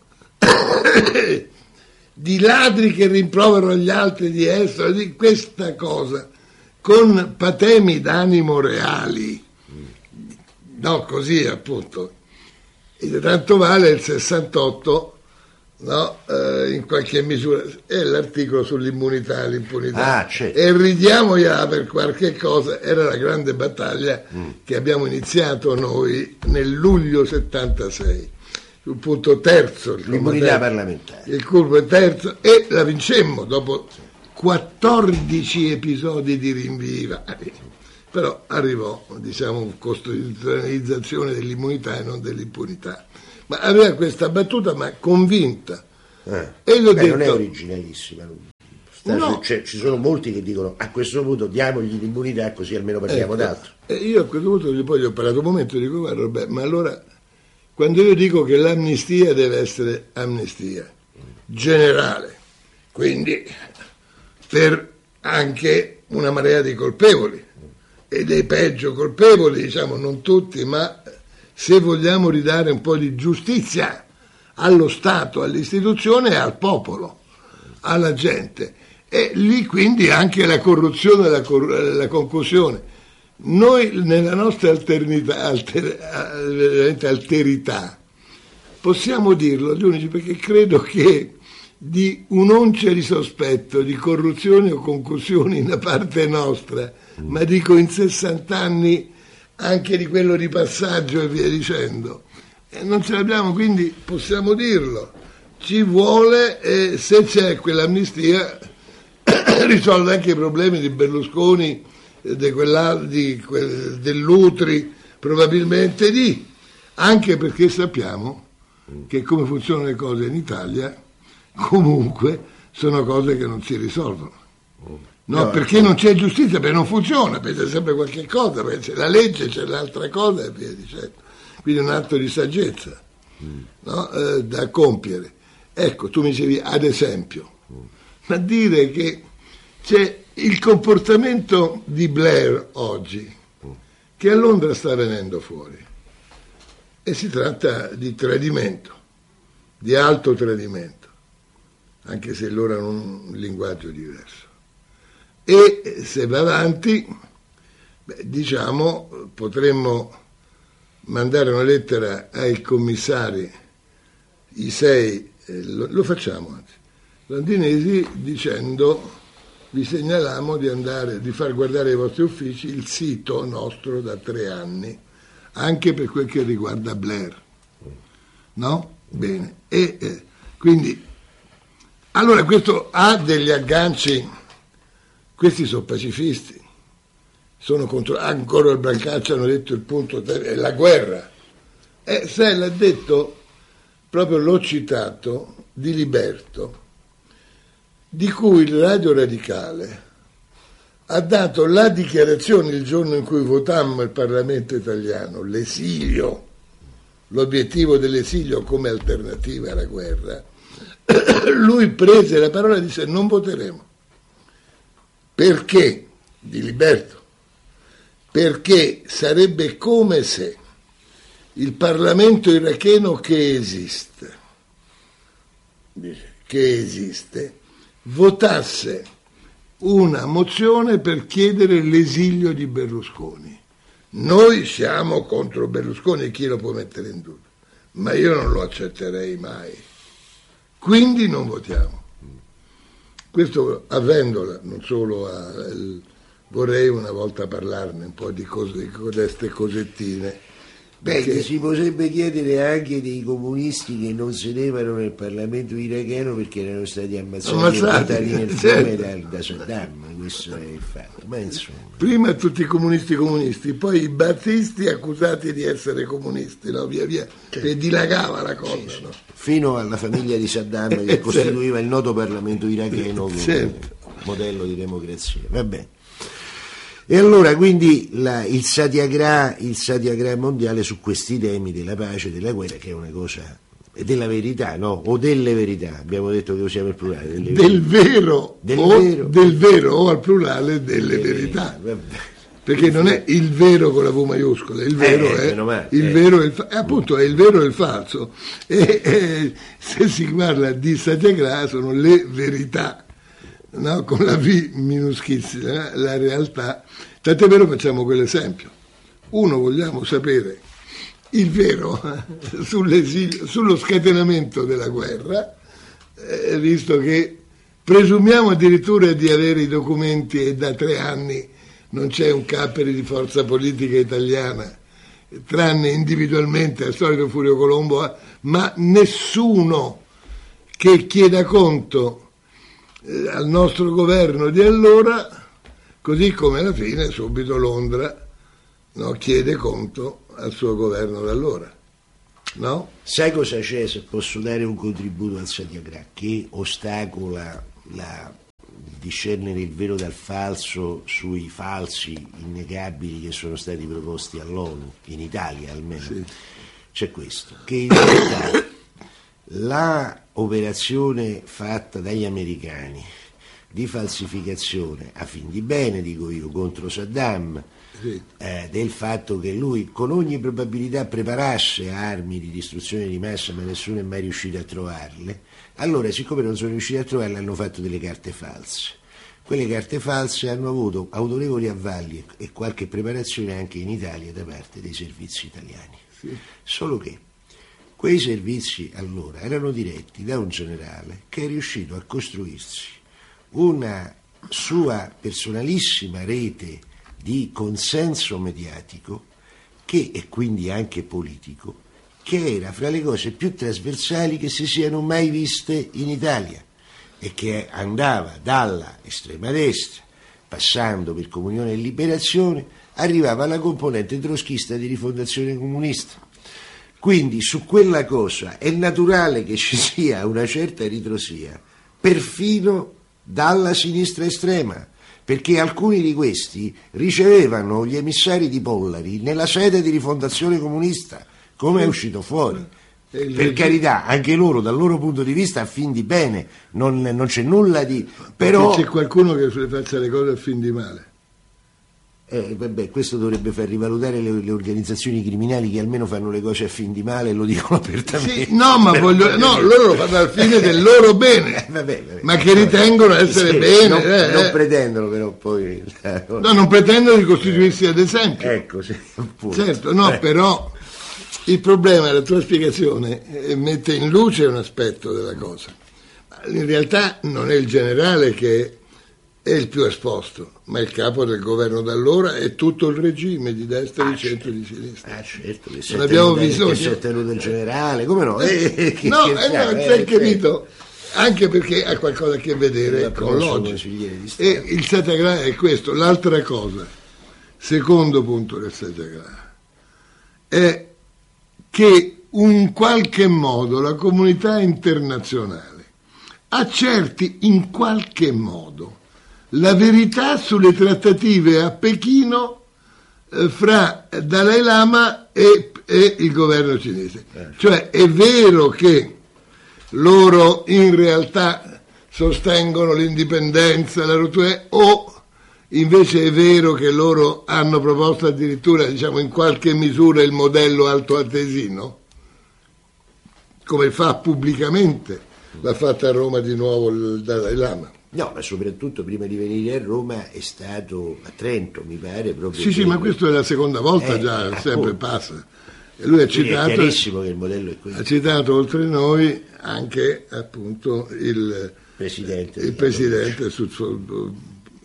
di ladri che rimproverano gli altri di essere, di questa cosa, con patemi d'animo reali, no, così appunto. E tanto vale il sessantotto, no? Eh, in qualche misura è l'articolo sull'immunità e l'impunità, ah, certo. E ridiamogliela per qualche cosa. Era la grande battaglia mm. che abbiamo iniziato noi nel luglio settantasei, sul punto terzo, l'immunità terzo, parlamentare, il curvo terzo, e la vincemmo dopo quattordici episodi di rinvii vari. Però arrivò, diciamo, costituzionalizzazione dell'immunità e non dell'impunità. Ma aveva questa battuta, ma convinta. Eh. E l'ho Beh, detto, non è originalissima. Sta, no. cioè, ci sono molti che dicono a questo punto diamogli l'immunità così almeno parliamo ecco, d'altro. E io a questo punto poi gli ho parlato un momento e dico, guarda Roberto, ma allora quando io dico che l'amnistia deve essere amnistia generale, quindi per anche una marea di colpevoli, e dei peggio colpevoli, diciamo, non tutti, ma se vogliamo ridare un po' di giustizia allo Stato, all'istituzione e al popolo, alla gente, e lì quindi anche la corruzione e la, cor- la concussione. Noi nella nostra alternità, alter- veramente alterità, possiamo dirlo, gli unici, perché credo che di un'oncia di sospetto di corruzione o concussione da parte nostra, ma dico in sessanta anni anche di quello di passaggio e via dicendo, e non ce l'abbiamo, quindi possiamo dirlo, ci vuole, e se c'è quell'amnistia risolve anche i problemi di Berlusconi, di quella, di quel, dell'Utri, probabilmente di, anche perché sappiamo che come funzionano le cose in Italia comunque sono cose che non si risolvono. No, perché non c'è giustizia, perché non funziona, perché c'è sempre qualche cosa, perché c'è la legge, c'è l'altra cosa e via dicendo. Quindi è un atto di saggezza, mm. no? eh, da compiere. Ecco, tu mi dicevi ad esempio, mm. ma dire che c'è il comportamento di Blair oggi, mm. che a Londra sta venendo fuori, e si tratta di tradimento, di alto tradimento, anche se loro hanno un linguaggio diverso. E se va avanti, beh, diciamo, potremmo mandare una lettera ai commissari, i sei, eh, lo, lo facciamo anzi, londinesi, dicendo: vi segnaliamo di andare, di far guardare ai vostri uffici il sito nostro da tre anni, anche per quel che riguarda Blair. No? Bene. E eh, quindi, allora questo ha degli agganci. Questi sono pacifisti, sono contro, ancora il Brancaccio hanno detto il punto è la guerra. E se l'ha detto, proprio l'ho citato, di Liberto, di cui il Radio Radicale ha dato la dichiarazione il giorno in cui votammo il Parlamento italiano, l'esilio, l'obiettivo dell'esilio come alternativa alla guerra. Lui prese la parola e disse: non voteremo. Perché? Di Liberto. Perché sarebbe come se il Parlamento iracheno che esiste, che esiste, votasse una mozione per chiedere l'esilio di Berlusconi. Noi siamo contro Berlusconi, chi lo può mettere in dubbio? Ma io non lo accetterei mai. Quindi non votiamo. Questo avendola, non solo a, il, vorrei una volta parlarne un po' di cose, di queste cosettine. Beh, perché si potrebbe chiedere anche dei comunisti che non sedevano nel Parlamento iracheno perché erano stati ammazzati, ammazzati nel fiume da, da Saddam, questo è il fatto. Ma insomma. Prima tutti i comunisti comunisti, poi i battisti accusati di essere comunisti, no? Via via, certo. E dilagava la cosa. Sì, sì. No? Fino alla famiglia di Saddam che costituiva il noto Parlamento iracheno come certo. modello di democrazia. Va bene. E allora quindi la, il satyagraha, il satyagraha mondiale su questi temi della pace, della guerra, che è una cosa, della verità, no? O delle verità, abbiamo detto che usiamo il plurale. Delle del vero, del o vero, del vero o al plurale delle, delle verità. verità. Perché non è il vero con la V maiuscola, il vero eh, è male, il eh. vero e il fa- appunto è il vero e il falso. E, e se si parla di satyagraha sono le verità. No, con la V minuschissima, la realtà. Tant'è vero, facciamo quell'esempio. Uno, vogliamo sapere il vero sull'esilio, sullo scatenamento della guerra, eh, visto che presumiamo addirittura di avere i documenti e da tre anni non c'è un capere di forza politica italiana, tranne individualmente al solito Furio Colombo, ma nessuno che chieda conto eh, al nostro governo di allora, così come alla fine subito Londra, no, chiede conto al suo governo da allora. No? Sai cosa c'è, se posso dare un contributo al Satyagraha, che ostacola la discernere il vero dal falso sui falsi innegabili che sono stati proposti all'ONU, in Italia almeno? Sì. C'è questo, che in realtà la operazione fatta dagli americani di falsificazione a fin di bene, dico io, contro Saddam, sì. eh, del fatto che lui con ogni probabilità preparasse armi di distruzione di massa, ma nessuno è mai riuscito a trovarle. Allora, siccome non sono riusciti a trovarle, hanno fatto delle carte false. Quelle carte false hanno avuto autorevoli avvalli e qualche preparazione anche in Italia da parte dei servizi italiani. Sì. Solo che quei servizi allora erano diretti da un generale che è riuscito a costruirsi una sua personalissima rete di consenso mediatico che, e quindi anche politico, che era fra le cose più trasversali che si siano mai viste in Italia e che andava dalla estrema destra, passando per Comunione e Liberazione, arrivava alla componente troschista di Rifondazione Comunista. Quindi su quella cosa è naturale che ci sia una certa ritrosia, perfino dalla sinistra estrema, perché alcuni di questi ricevevano gli emissari di Pollari nella sede di Rifondazione Comunista, come è uscito fuori. Per carità, anche loro dal loro punto di vista a fin di bene, non, non c'è nulla di... però perché c'è qualcuno che faccia le cose a fin di male. Eh, vabbè, questo dovrebbe far rivalutare le, le organizzazioni criminali che almeno fanno le cose a fin di male e lo dicono apertamente. Sì, no, ma voglio, no, loro lo fanno al fine del loro bene, eh, vabbè, vabbè, ma che ritengono essere sì, bene. Non, eh, non eh. pretendono però poi... No, non pretendono di costituirsi ad esempio. Ecco, sì, appunto. Certo, no, eh. però il problema, la tua spiegazione eh, mette in luce un aspetto della cosa. In realtà non è il generale che è il più esposto, ma il capo del governo d'allora e tutto il regime di destra, ah, di centro e di sinistra. Ah, certo, che non abbiamo bisogno. Che si è tenuto il generale, come no? Eh, eh, no, eh, no, eh, hai capito? Anche perché ha qualcosa a che vedere con l'oggi. E il Satyagraha è questo. L'altra cosa, secondo punto del Satyagraha, è che in qualche modo la comunità internazionale accerti in qualche modo la verità sulle trattative a Pechino eh, fra Dalai Lama e, e il governo cinese. Eh. Cioè è vero che loro in realtà sostengono l'indipendenza, la rottura, o invece è vero che loro hanno proposto addirittura, diciamo, in qualche misura il modello altoatesino, come fa pubblicamente, l'ha fatta a Roma di nuovo il Dalai Lama. No, ma soprattutto prima di venire a Roma è stato a Trento, mi pare proprio. Sì, sì, ma questo è la seconda volta, eh, già, appunto. Sempre passa. E lui ha citato, è chiarissimo che il modello è questo. Ha citato oltre noi anche appunto il presidente, il presidente sul sul,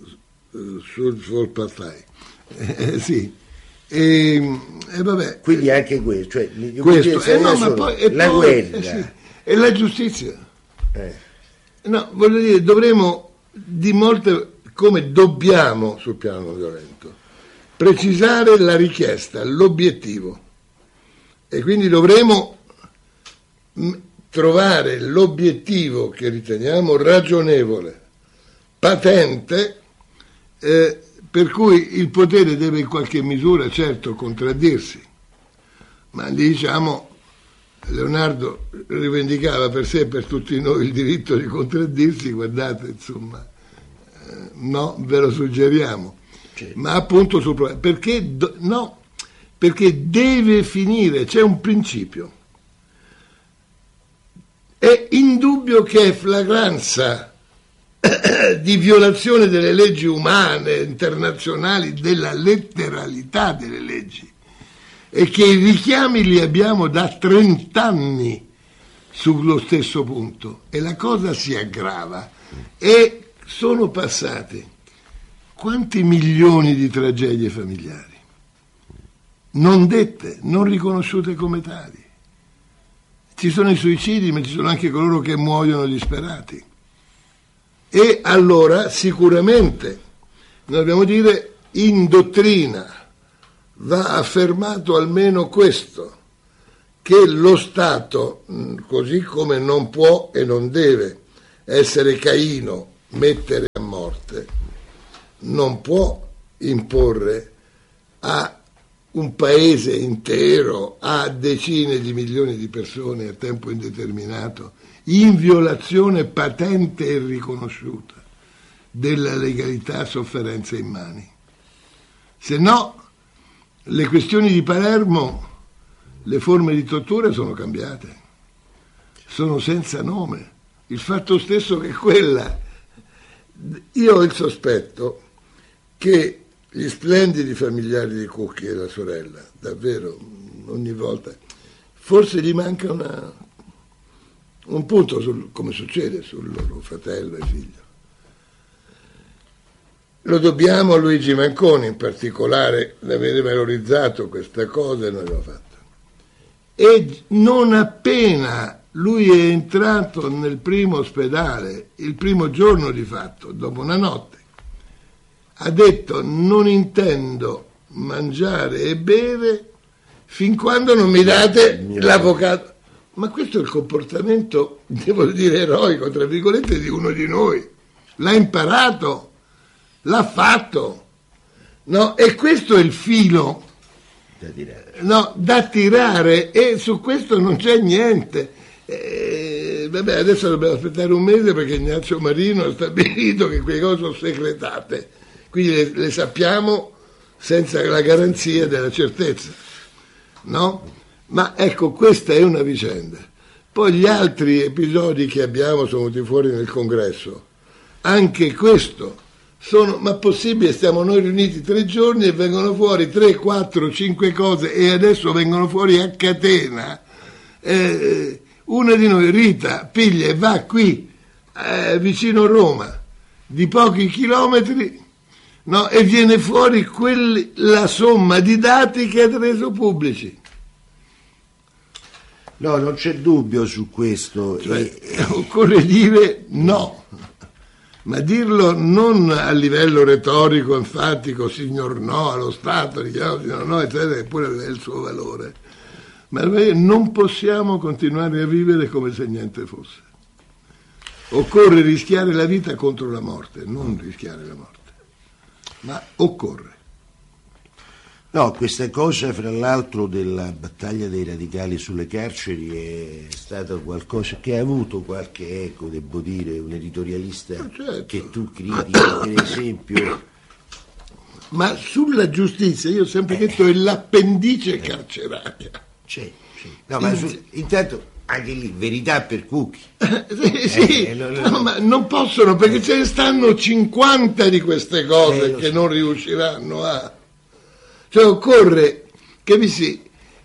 sul, sul Partai. Eh, sì. E, e vabbè. Quindi anche questo, cioè questo eh, no, ma poi, e la poi, guerra eh, sì, e la giustizia. Eh. No, voglio dire, dovremo di molte, come dobbiamo sul piano violento, precisare la richiesta, l'obiettivo, e quindi dovremo m- trovare l'obiettivo che riteniamo ragionevole, patente, eh, per cui il potere deve in qualche misura certo contraddirsi, ma diciamo Leonardo rivendicava per sé e per tutti noi il diritto di contraddirsi, guardate, insomma, eh, no, ve lo suggeriamo, certo. Ma appunto sul problema, perché do, no, perché deve finire, c'è un principio, è indubbio che è flagranza di violazione delle leggi umane, internazionali, della letteralità delle leggi, e che i richiami li abbiamo da trent'anni. sullo stesso punto e la cosa si aggrava. E sono passati quanti milioni di tragedie familiari non dette, non riconosciute come tali. Ci sono i suicidi, ma ci sono anche coloro che muoiono disperati. E allora sicuramente noi dobbiamo dire, in dottrina va affermato almeno questo, che lo Stato, così come non può e non deve essere Caino, mettere a morte, non può imporre a un paese intero, a decine di milioni di persone a tempo indeterminato, in violazione patente e riconosciuta della legalità, sofferenza immani. Se no, le questioni di Palermo, le forme di tortura sono cambiate, sono senza nome. Il fatto stesso che quella, io ho il sospetto che gli splendidi familiari di Cucchi e la sorella, davvero, ogni volta, forse gli manca una, un punto, sul, come succede sul loro fratello e figlio. Lo dobbiamo a Luigi Manconi in particolare, di aver valorizzato questa cosa e noi l'abbiamo fatto. E non appena lui è entrato nel primo ospedale, il primo giorno di fatto, dopo una notte, ha detto: non intendo mangiare e bere fin quando non mi date l'avvocato. Ma questo è il comportamento, devo dire, eroico, tra virgolette, di uno di noi. L'ha imparato, l'ha fatto, no? E questo è il filo da tirare, no, da tirare, e su questo non c'è niente. Eh, vabbè, adesso dobbiamo aspettare un mese perché Ignazio Marino ha stabilito che quelle cose sono segretate, quindi le, le sappiamo senza la garanzia della certezza, no? Ma ecco, questa è una vicenda. Poi gli altri episodi che abbiamo sono venuti fuori nel congresso, anche questo sono, ma possibile, stiamo noi riuniti tre giorni e vengono fuori tre, quattro, cinque cose, e adesso vengono fuori a catena. Eh, una di noi, Rita, piglia e va qui, eh, vicino Roma, di pochi chilometri, no, e viene fuori quelli, la somma di dati che ha reso pubblici. No, non c'è dubbio su questo. Cioè, e... occorre dire no, ma dirlo non a livello retorico, enfatico, signor no, allo Stato, richiamo signor no, eccetera, che pure è il suo valore. Ma non possiamo continuare a vivere come se niente fosse. Occorre rischiare la vita contro la morte, non rischiare la morte, ma occorre. No, questa cosa, fra l'altro, della battaglia dei radicali sulle carceri è stata qualcosa che ha avuto qualche eco, devo dire, un editorialista certo. che tu critichi, per esempio. Ma sulla giustizia, io ho sempre detto, è l'appendice carceraria. C'è, c'è. No, ma su, intanto anche lì, verità per Cucchi. sì, sì. Eh, no, no, no, ma non possono, perché ce ne stanno cinquanta di queste cose eh, che so. non riusciranno a... Cioè occorre che vi si...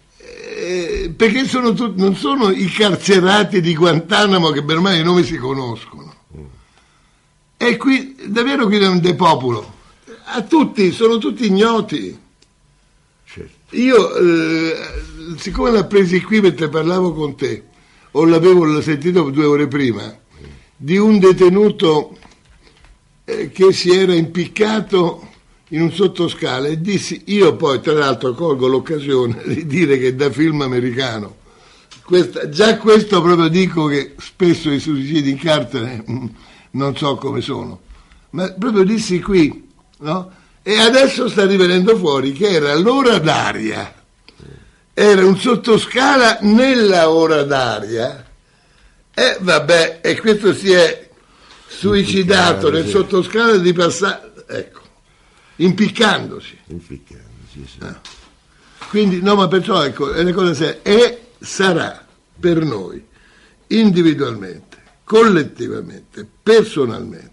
Eh, perché sono tut, non sono i carcerati di Guantanamo che per me i nomi si conoscono. Mm. E qui, davvero qui è un depopolo. A tutti, sono tutti ignoti. Certo. Io, eh, siccome l'ha presi qui mentre parlavo con te, o l'avevo sentito due ore prima, mm. di un detenuto eh, che si era impiccato in un sottoscala, e dissi, io poi tra l'altro colgo l'occasione di dire che da film americano, questa, già questo proprio dico che spesso i suicidi in carcere mh, non so come sono, ma proprio dissi qui, no? E adesso sta rivenendo fuori che era l'ora d'aria, era un sottoscala nella ora d'aria, e vabbè, e questo si è suicidato nel sottoscala di passare, ecco, impiccandosi. Impiccandosi, sì. No. Quindi, no, ma perciò ecco, è la cosa seria. E sarà per noi, individualmente, collettivamente, personalmente,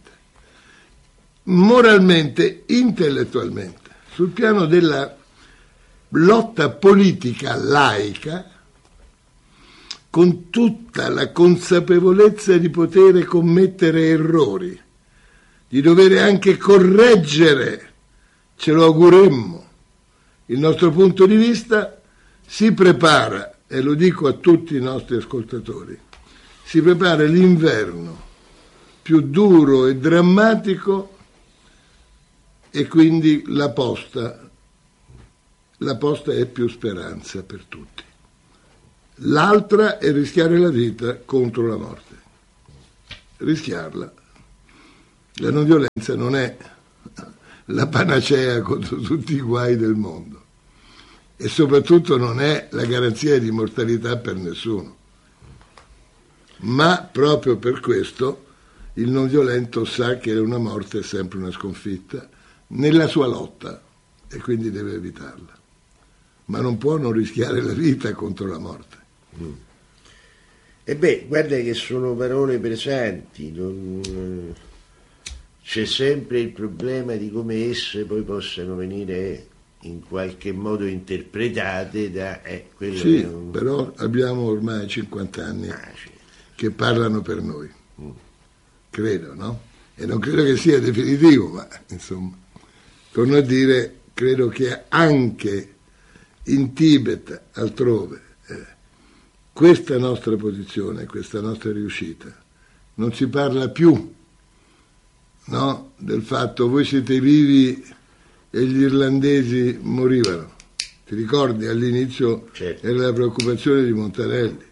moralmente, intellettualmente, sul piano della lotta politica laica, con tutta la consapevolezza di poter commettere errori, di dover anche correggere, ce lo auguremmo, il nostro punto di vista, si prepara, e lo dico a tutti i nostri ascoltatori, si prepara l'inverno più duro e drammatico, e quindi la posta, la posta è più speranza per tutti. L'altra è rischiare la vita contro la morte. Rischiarla. La non violenza non è la panacea contro tutti i guai del mondo e soprattutto non è la garanzia di immortalità per nessuno. Ma proprio per questo il non violento sa che una morte è sempre una sconfitta nella sua lotta e quindi deve evitarla. Ma non può non rischiare la vita contro la morte. Mm. E beh, guarda che sono parole pesanti, non... c'è sempre il problema di come esse poi possano venire in qualche modo interpretate da eh, quello sì, che un... però abbiamo ormai cinquanta anni ah, sì. che parlano per noi, mm. credo, no? E non credo che sia definitivo, ma insomma, torno a dire, credo che anche in Tibet, altrove, eh, questa nostra posizione, questa nostra riuscita, non si parla più, no, del fatto voi siete vivi e gli irlandesi morivano. Ti ricordi all'inizio certo. Era la preoccupazione di Montanelli.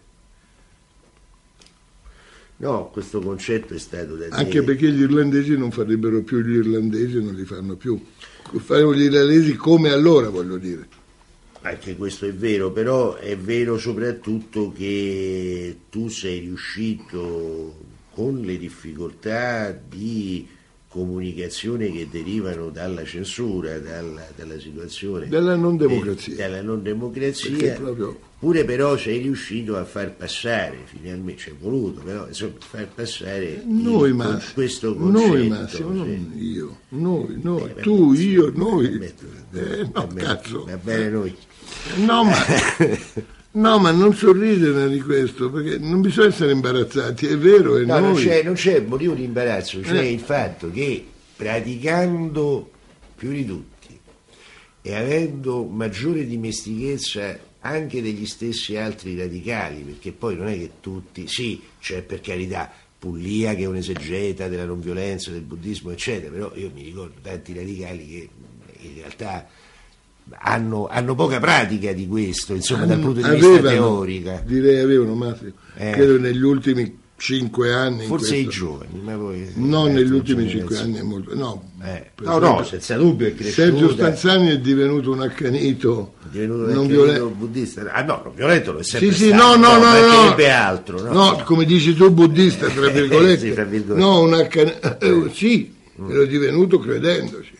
No, questo concetto è stato da anche dire. Perché gli irlandesi non farebbero più gli irlandesi e non li fanno più. Faremo gli irlandesi come allora, voglio dire. Anche questo è vero, però è vero soprattutto che tu sei riuscito con le difficoltà di comunicazione che derivano dalla censura, dalla, dalla situazione dalla non democrazia, de, dalla non democrazia proprio... pure però sei riuscito a far passare, finalmente ci è voluto, però insomma far passare noi il, Massimo, questo concetto, noi Massimo, non io, noi, noi, Beh, tu, beh, io, noi, beh, eh, no, beh, cazzo, va bene noi. No, ma, no, ma non sorridere di questo, perché non bisogna essere imbarazzati, è vero, e no, noi... non c'è, non c'è motivo di imbarazzo, c'è Eh. il fatto che praticando più di tutti e avendo maggiore dimestichezza anche degli stessi altri radicali, perché poi non è che tutti, sì, c'è per carità Puglia che è un esegeta della non violenza, del buddismo, eccetera, però io mi ricordo tanti radicali che in realtà hanno, hanno poca pratica di questo, insomma, dal punto di vista teorico. Direi avevano, Massimo, eh. credo negli ultimi cinque anni. Forse i questo. giovani, ma poi... Non eh, negli ultimi cinque anni, è molto... No, eh. per no, esempio, no, senza dubbio è cresciuto. Sergio Stanzani è divenuto un accanito, È divenuto un non accanito violento. buddista. Ah no, non violento lo è sempre Sì, sì, stato. no, no, no, mancherebbe no. altro. No? No, come dici tu, buddista, tra virgolette. Sì, tra virgolette. No, un accanito... Eh, sì, mm. ero divenuto credendoci.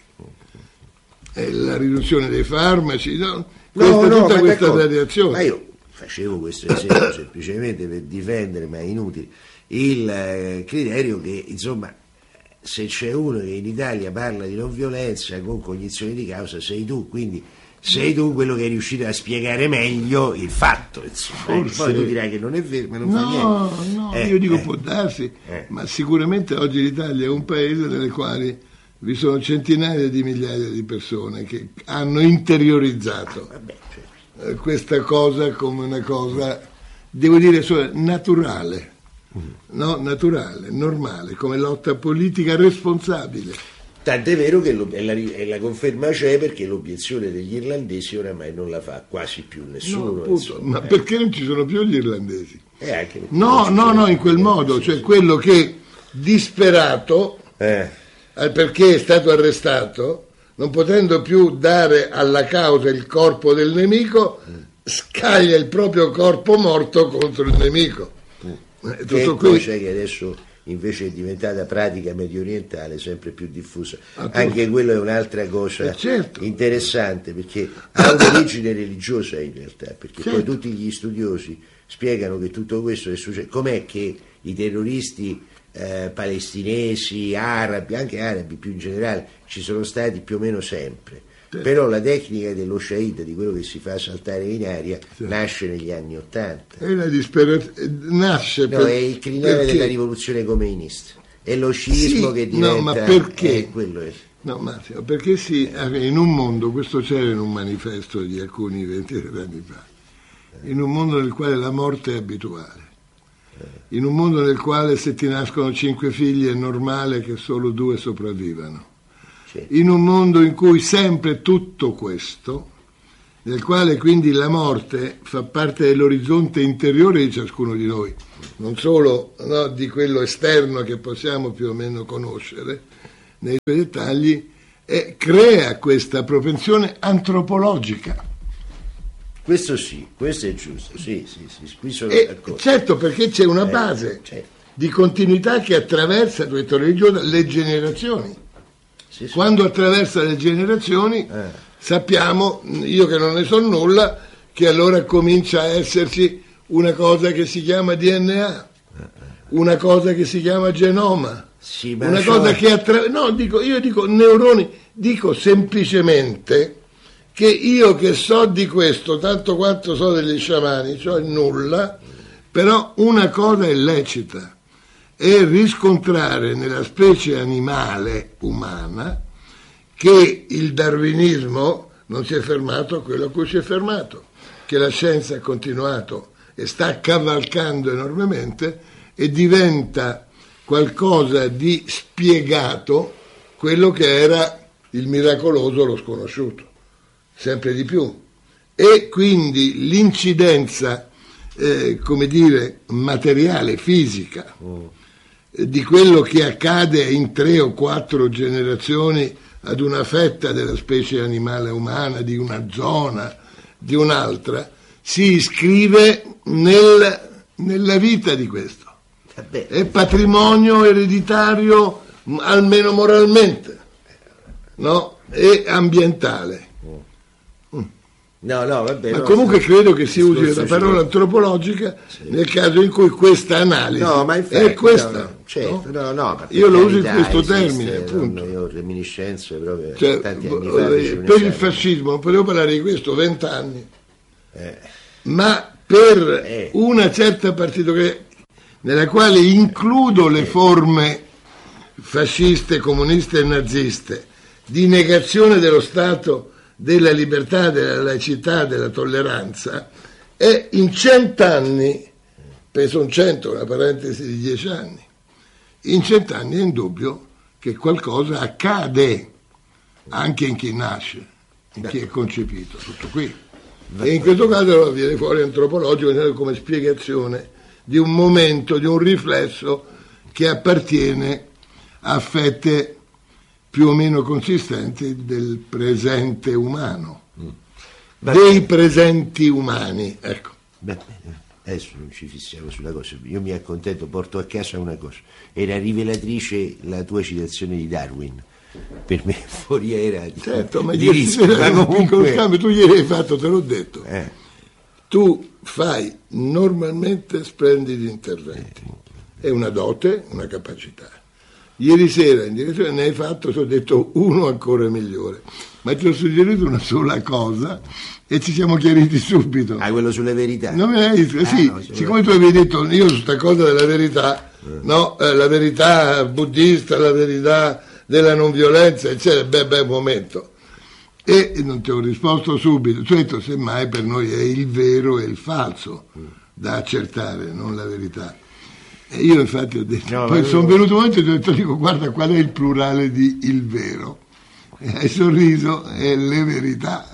E la riduzione dei farmaci, no? Questa, no, no, tutta questa d'accordo. radiazione. Ma io facevo questo esempio semplicemente per difendere, ma è inutile, il eh, criterio che, insomma, se c'è uno che in Italia parla di non violenza con cognizione di causa sei tu, quindi sei tu quello che è riuscito a spiegare meglio il fatto, insomma. Forse... Poi tu dirai che non è vero, ma non no, fa niente. No, eh, io dico eh, può darsi, eh. ma sicuramente oggi l'Italia è un paese nelle quali vi sono centinaia di migliaia di persone che hanno interiorizzato Vabbè, certo. eh, questa cosa come una cosa, devo dire, solo naturale, mm. no? Naturale, normale, come lotta politica responsabile. Tant'è vero che lo, e, la, e la conferma c'è, perché l'obiezione degli irlandesi oramai non la fa quasi più nessuno. No, appunto, insomma, ma eh. perché non ci sono più gli irlandesi? Eh, anche No, no, no, in quel modo, cioè quello che disperato, eh. perché è stato arrestato, non potendo più dare alla causa il corpo del nemico, scaglia il proprio corpo morto contro il nemico. Mm. È Che tutto cosa qui. che adesso invece è diventata pratica medio orientale, sempre più diffusa. Ah, Anche quello è un'altra cosa eh, certo. interessante, perché ha un'origine religiosa in realtà, perché certo. poi tutti gli studiosi spiegano che tutto questo è successo. Com'è che i terroristi eh, palestinesi, arabi, anche arabi più in generale, ci sono stati più o meno sempre. Sì. Però la tecnica dello shahid, di quello che si fa saltare in aria, sì, nasce negli anni Ottanta. E la disperazione nasce no, per, è il crinale perché? della rivoluzione comeinista. È lo sciismo sì, che diventa... No, ma perché? Eh, quello è. No, Massimo, perché sì, in un mondo, questo c'era in un manifesto di alcuni ventitré anni fa, in un mondo nel quale la morte è abituale, in un mondo nel quale se ti nascono cinque figli è normale che solo due sopravvivano, in un mondo in cui sempre tutto questo, nel quale quindi la morte fa parte dell'orizzonte interiore di ciascuno di noi, non solo, no, di quello esterno che possiamo più o meno conoscere nei suoi dettagli, e crea questa propensione antropologica. Questo sì, questo è giusto, sì, sì, sì, qui sono e d'accordo. Certo, perché c'è una base eh, certo. di continuità che attraversa, tu hai detto religione, le generazioni. Sì, sì. Quando attraversa le generazioni, eh. sappiamo, io che non ne so nulla, che allora comincia a esserci una cosa che si chiama D N A, una cosa che si chiama genoma, sì, una cosa che attraversa... No, dico, io dico neuroni, dico semplicemente che io che so di questo, tanto quanto so degli sciamani, cioè nulla, però una cosa è lecita, è riscontrare nella specie animale umana che il darwinismo non si è fermato a quello a cui si è fermato, che la scienza ha continuato e sta cavalcando enormemente e diventa qualcosa di spiegato quello che era il miracoloso, lo sconosciuto, sempre di più. E quindi l'incidenza, eh, come dire, materiale, fisica, oh. eh, di quello che accade in tre o quattro generazioni ad una fetta della specie animale umana, di una zona, di un'altra, si iscrive nel, nella vita di questo. È patrimonio ereditario, almeno moralmente, no? E ambientale. No, no, vabbè, Ma no, comunque sì, credo che si usi la parola antropologica sì. nel caso in cui questa analisi no, ma infatti, è questa. No, no, certo, no? No, no, io lo uso in questo esiste, termine, appunto. Io ho reminiscenze proprio cioè, tanti anni fa. Per il fascismo non potevo parlare di questo vent'anni, eh. ma per eh. una certa partitocrazia nella quale includo le forme fasciste, comuniste e naziste di negazione dello Stato, della libertà, della laicità, della tolleranza, e in cent'anni, penso un cento, una parentesi di dieci anni, in cent'anni è indubbio che qualcosa accade anche in chi nasce, in chi è concepito, tutto qui. E in questo caso viene fuori antropologico come spiegazione di un momento, di un riflesso che appartiene a fette più o meno consistenti del presente umano, mm. dei presenti umani, ecco. Beh, adesso non ci fissiamo sulla cosa, io mi accontento, porto a casa una cosa, era rivelatrice la tua citazione di Darwin, per me foriera di, certo, ma di ieri rischio, sera un piccolo scambio, tu ieri hai fatto, te l'ho detto, eh. tu fai normalmente splendidi interventi, eh. è una dote, una capacità. Ieri sera in direzione ne hai fatto, ti ho detto uno ancora migliore, ma ti ho suggerito una sola cosa e ci siamo chiariti subito. Ah, quello sulle verità? Non me l'hai detto, ah, sì, no, siccome tu avevi detto io su questa cosa della verità, eh. no, eh, la verità buddista, la verità della non violenza, eccetera, beh, beh, momento. E non ti ho risposto subito, tu hai detto semmai per noi è il vero e il falso da accertare, non la verità. E io infatti ho detto, no, poi sono io... venuto un momento e ti ho detto, dico, guarda qual è il plurale di il vero, e hai sorriso, è le verità.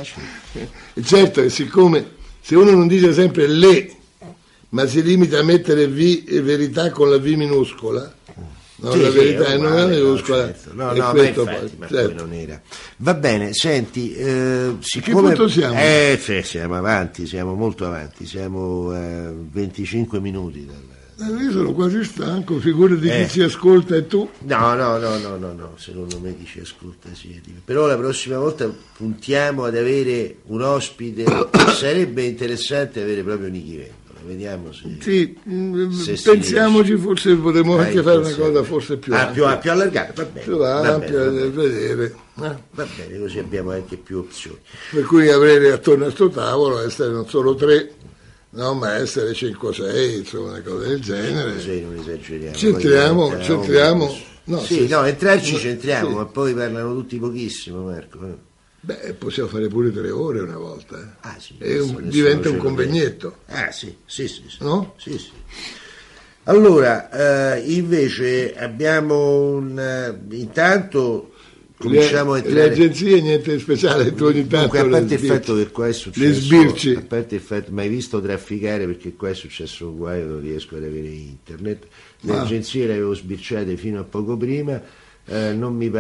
E certo, e siccome se uno non dice sempre le, ma si limita a mettere v e verità con la V minuscola, no, sì, la verità sì, è non è minuscola, no, certo. no, no, ma infatti, ma certo. non era. Va bene, senti, eh, siccome... Che punto siamo? Eh, cioè, siamo avanti, siamo molto avanti, siamo a eh, venticinque minuti dal... Io sono quasi stanco, figura di eh. chi ci ascolta e tu. No, no, no, no, no, no, secondo me chi ci ascolta sì. Però la prossima volta puntiamo ad avere un ospite, sarebbe interessante avere proprio Nichi Vendola. vediamo se... Sì, se pensiamoci, forse potremmo anche ah, fare una cosa forse più ah, ampia. Più, più allargata, va bene. Più va ampia, bene, va bene. vedere. Eh? Va bene, così abbiamo anche più opzioni. Per cui avere attorno a sto tavolo, essere non solo tre, no, ma essere cinque o sei, insomma, una cosa del genere. Sì, non esageriamo. Centriamo, centriamo. No, no, sì, sì, no, entrarci no, centriamo, sì. ma poi parlano tutti pochissimo, Marco. Beh, possiamo fare pure tre ore una volta. Eh. Ah, sì, e un, diventa un convegnetto. Ah, sì, sì, sì. sì. No? Sì, sì. Allora, eh, invece abbiamo un... Eh, intanto cominciamo le, a entrare... Le agenzie niente di speciale, tu ogni tanto... Dunque, a parte il sbirci. fatto che qua è successo... Le sbirci. A parte il fatto, mai visto trafficare, perché qua è successo un guaio, non riesco ad avere internet. Le ah. agenzie le avevo sbirciate fino a poco prima, eh, non mi pare